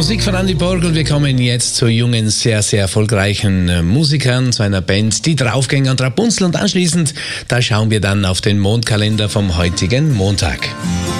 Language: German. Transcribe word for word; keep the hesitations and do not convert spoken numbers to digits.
Musik von Andy Borg und wir kommen jetzt zu jungen, sehr, sehr erfolgreichen äh, Musikern, zu einer Band, die Draufgänger und Rapunzel, und anschließend, da schauen wir dann auf den Mondkalender vom heutigen Montag.